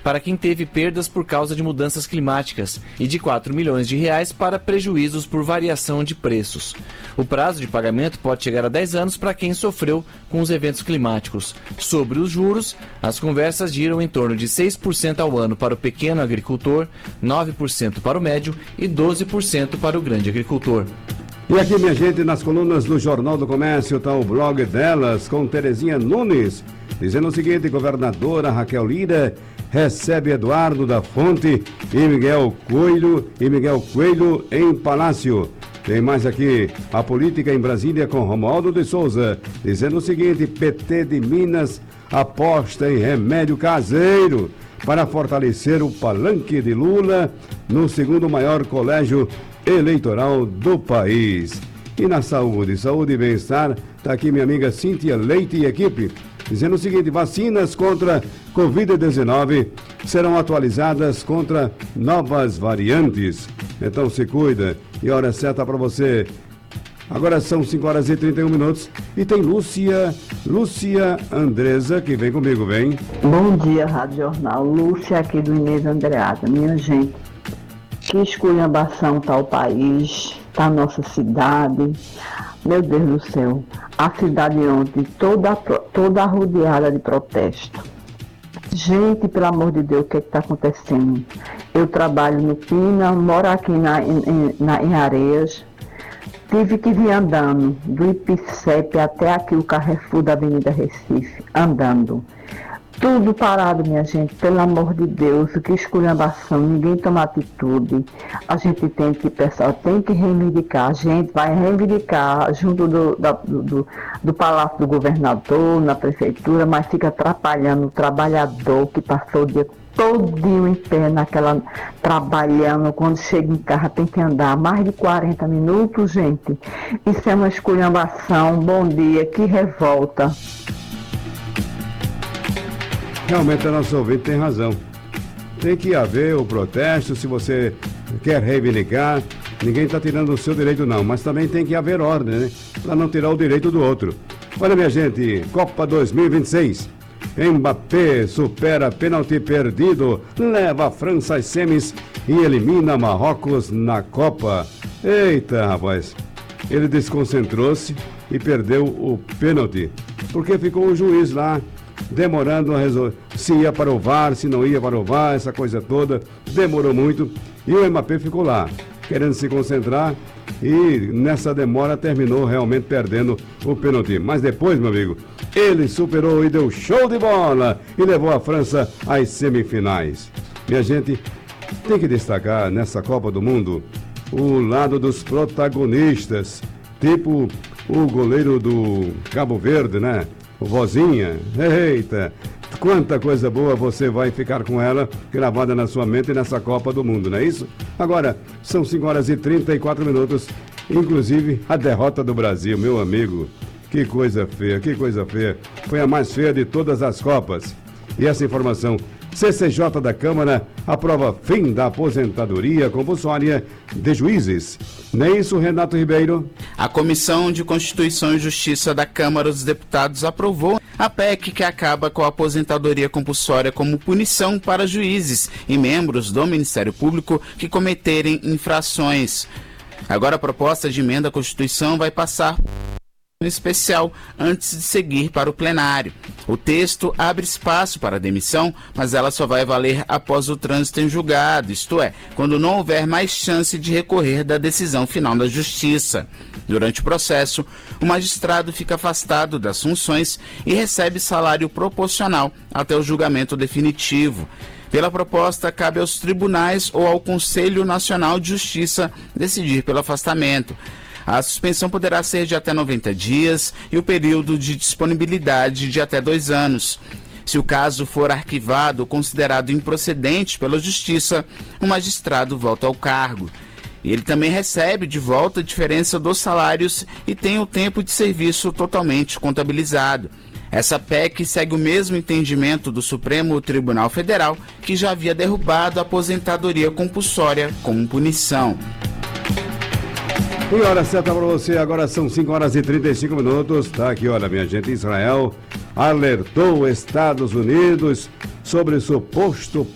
para quem teve perdas por causa de mudanças climáticas e de R$ 4 milhões para prejuízos por variação de preços. O prazo de pagamento pode chegar a 10 anos para quem sofreu com os eventos climáticos. Sobre os juros, as conversas giram em torno de 6% ao ano para o pequeno agricultor, 9% para o médio e 12% para o grande agricultor. E aqui, minha gente, nas colunas do Jornal do Comércio está o blog delas com Terezinha Nunes, dizendo o seguinte: governadora Raquel Lira recebe Eduardo da Fonte e Miguel Coelho em Palácio. Tem mais aqui, a política em Brasília com Romualdo de Souza, dizendo o seguinte: PT de Minas aposta em remédio caseiro para fortalecer o palanque de Lula no segundo maior colégio eleitoral do país. E na saúde e bem-estar, está aqui minha amiga Cíntia Leite e equipe, dizendo o seguinte: vacinas contra Covid-19 serão atualizadas contra novas variantes. Então se cuida. E hora certa para você. Agora são 5h31 e tem Lúcia Andresa que vem comigo, vem. Bom dia, Rádio Jornal. Lúcia aqui do Inês Andreada. Minha gente, que esculhambação tá o país, tá a nossa cidade. Meu Deus do céu, a cidade ontem toda arrodeada de protesto. Gente, pelo amor de Deus, o que está acontecendo? Eu trabalho no Pina, moro aqui em Areias. Tive que vir andando do Ipicep até aqui o Carrefour da Avenida Recife, andando. Tudo parado, minha gente, pelo amor de Deus, que esculhambação, ninguém toma atitude. A gente pessoal, tem que reivindicar, a gente vai reivindicar junto do Palácio do Governador, na Prefeitura, mas fica atrapalhando o trabalhador que passou o dia todinho em pé trabalhando, quando chega em casa tem que andar mais de 40 minutos, gente. Isso é uma esculhambação. Bom dia, que revolta. Realmente a nossa ouvinte tem razão. Tem que haver o protesto, se você quer reivindicar, ninguém está tirando o seu direito não, mas também tem que haver ordem, né? Para não tirar o direito do outro. Olha, minha gente, Copa 2026. Mbappé supera pênalti perdido, leva a França às semis e elimina Marrocos na Copa. Eita, rapaz, ele desconcentrou-se e perdeu o pênalti, porque ficou o juiz lá demorando a resolver se ia para o VAR, se não ia para o VAR, essa coisa toda, demorou muito e o Mbappé ficou lá, querendo se concentrar e nessa demora terminou realmente perdendo o pênalti. Mas depois, meu amigo, ele superou e deu show de bola e levou a França às semifinais. Minha gente, tem que destacar nessa Copa do Mundo o lado dos protagonistas, tipo o goleiro do Cabo Verde, né? O Vozinha. Eita, quanta coisa boa você vai ficar com ela gravada na sua mente nessa Copa do Mundo, não é isso? Agora, são 5h34, inclusive a derrota do Brasil, meu amigo. Que coisa feia, que coisa feia. Foi a mais feia de todas as Copas. E essa informação: CCJ da Câmara aprova fim da aposentadoria compulsória de juízes. Não é isso, Renato Ribeiro? A Comissão de Constituição e Justiça da Câmara dos Deputados aprovou a PEC que acaba com a aposentadoria compulsória como punição para juízes e membros do Ministério Público que cometerem infrações. Agora a proposta de emenda à Constituição vai passar especial antes de seguir para o plenário. O texto abre espaço para a demissão, mas ela só vai valer após o trânsito em julgado, isto é, quando não houver mais chance de recorrer da decisão final da Justiça. Durante o processo, o magistrado fica afastado das funções e recebe salário proporcional até o julgamento definitivo. Pela proposta, cabe aos tribunais ou ao Conselho Nacional de Justiça decidir pelo afastamento. A suspensão poderá ser de até 90 dias e o período de disponibilidade de até 2 anos. Se o caso for arquivado ou considerado improcedente pela Justiça, o magistrado volta ao cargo. Ele também recebe de volta a diferença dos salários e tem o tempo de serviço totalmente contabilizado. Essa PEC segue o mesmo entendimento do Supremo Tribunal Federal, que já havia derrubado a aposentadoria compulsória como punição. E hora certa para você, agora são 5h35. Tá aqui, olha, minha gente, Israel alertou Estados Unidos sobre o suposto